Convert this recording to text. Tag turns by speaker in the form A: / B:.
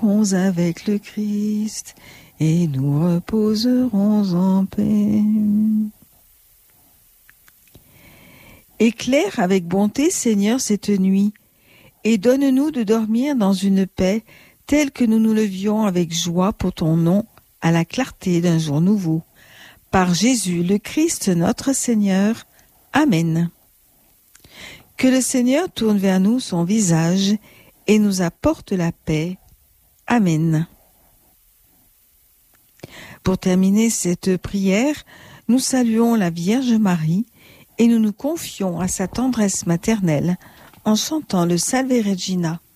A: avec le Christ et nous reposerons en paix. Éclaire avec bonté, Seigneur, cette nuit, et donne-nous de dormir dans une paix telle que nous nous levions avec joie pour ton nom à la clarté d'un jour nouveau. Par Jésus le Christ notre Seigneur. Amen. Que le Seigneur tourne vers nous son visage et nous apporte la paix. Amen. Pour terminer cette prière, nous saluons la Vierge Marie et nous nous confions à sa tendresse maternelle en chantant le Salve Regina.